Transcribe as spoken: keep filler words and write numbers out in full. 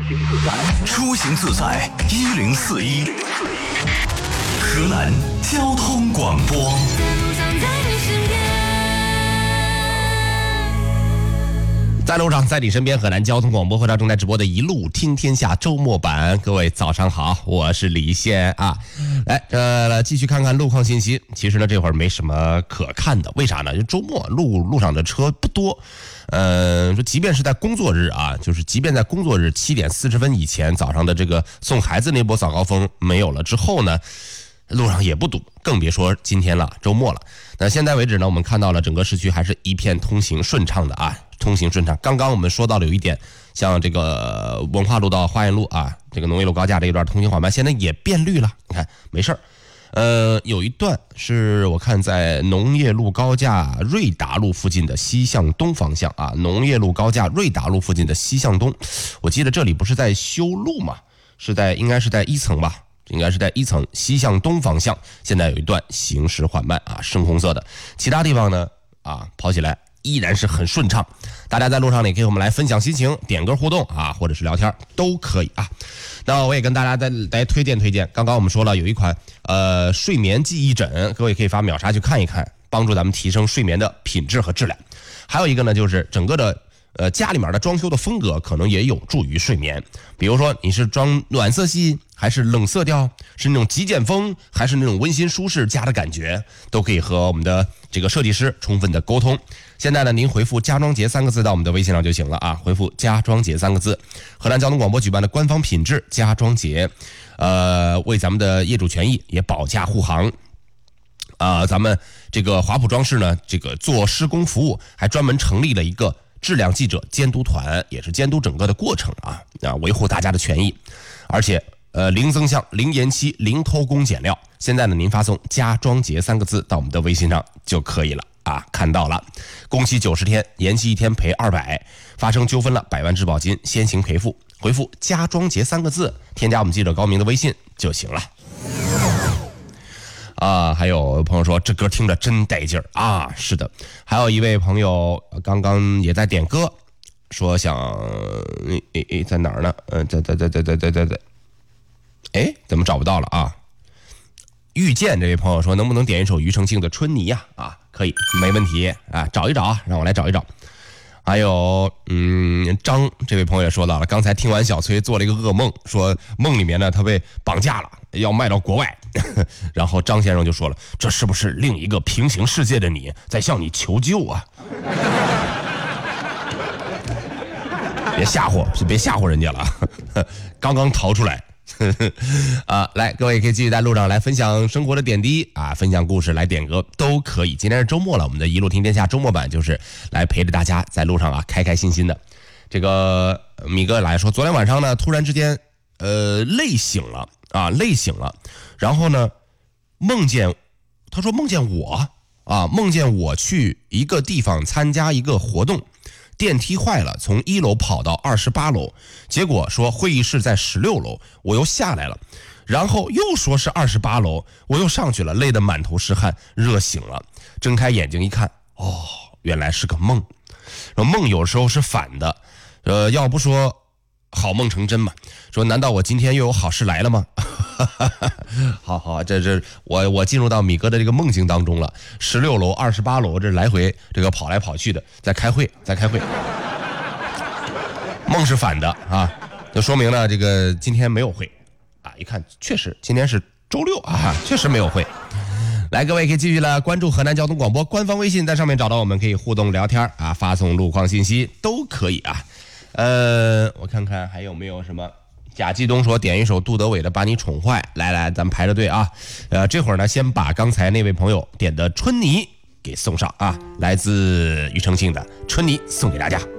出行自在一零四一，河南交通广播。 在路上，在你身边，河南交通广播会到正在直播的一路听天下周末版。各位早上好，我是李现啊。来，呃，继续看看路况信息。其实呢，这会儿没什么可看的，为啥呢？就周末路路上的车不多。呃，说即便是在工作日啊，就是即便在工作日七点四十分以前，早上的这个送孩子那波早高峰没有了之后呢，路上也不堵，更别说今天了，周末了。那现在为止呢，我们看到了整个市区还是一片通行顺畅的啊。通行顺畅。刚刚我们说到了有一点，像这个文化路到花园路啊，这个农业路高架这一段通行缓慢，现在也变绿了。你看，没事儿。呃，有一段是我看在农业路高架瑞达路附近的西向东方向啊，农业路高架瑞达路附近的西向东，我记得这里不是在修路嘛，是在应该是在一层吧。应该是在一层西向东方向，现在有一段行驶缓慢啊，深红色的。其他地方呢啊，跑起来依然是很顺畅。大家在路上也可以我们来分享心情，点歌互动啊，或者是聊天都可以啊。那我也跟大家再来推荐推荐。刚刚我们说了有一款呃睡眠记忆枕，各位可以发秒杀去看一看，帮助咱们提升睡眠的品质和质量。还有一个呢，就是整个的呃家里面的装修的风格可能也有助于睡眠。比如说你是装暖色系还是冷色调，是那种极简风还是那种温馨舒适家的感觉，都可以和我们的这个设计师充分的沟通。现在呢，您回复家装节三个字到我们的微信上就行了啊，回复家装节三个字。河南交通广播举办的官方品质家装节，呃，为咱们的业主权益也保驾护航。啊、呃，咱们这个华普装饰呢，这个做施工服务还专门成立了一个质量记者监督团，也是监督整个的过程啊啊，维护大家的权益，而且呃零增项、零延期、零偷工减料。现在呢，您发送家装节三个字到我们的微信上就可以了啊，看到了，工期九十天，延期一天赔二百，发生纠纷了百万质保金先行赔付，回复家装节三个字，添加我们记者高明的微信就行了。啊，还有朋友说这歌听着真带劲儿啊！是的，还有一位朋友刚刚也在点歌，说想诶诶诶在哪儿呢？嗯、呃，在在在在在在在在，哎，怎么找不到了啊？遇见这位朋友说能不能点一首庾澄庆的《春泥》呀？啊，可以，没问题啊，找一找啊，让我来找一找。还有，嗯，张这位朋友也说到了，刚才听完小崔做了一个噩梦，说梦里面呢他被绑架了，要卖到国外。然后张先生就说了，这是不是另一个平行世界的你在向你求救啊？别吓唬，别吓唬人家了，刚刚逃出来。啊，来，各位可以继续在路上来分享生活的点滴啊，分享故事，来点歌都可以。今天是周末了，我们的一路听天下周末版就是来陪着大家在路上啊开开心心的。这个米哥来说，昨天晚上呢突然之间呃累醒了啊，累醒了，然后呢梦见，他说梦见我啊，梦见我去一个地方参加一个活动。电梯坏了，从一楼跑到二十八楼，结果说会议室在十六楼，我又下来了，然后又说是二十八楼，我又上去了，累得满头是汗，热醒了，睁开眼睛一看，哦，原来是个梦。梦有时候是反的，呃，要不说好梦成真嘛，说难道我今天又有好事来了吗？好好，这这我我进入到米哥的这个梦境当中了，十六楼、二十八楼，这来回这个跑来跑去的，在开会，在开会。梦是反的啊，就说明呢，这个今天没有会啊。一看，确实今天是周六啊，确实没有会。来，各位可以继续来关注河南交通广播官方微信，在上面找到我们，可以互动聊天啊，发送路况信息都可以啊。呃，我看看还有没有什么。贾继东说点一首杜德伟的《把你宠坏》，来来，咱们排着队啊。呃，这会儿呢，先把刚才那位朋友点的《春泥》给送上啊，来自庾澄庆的《春泥》送给大家。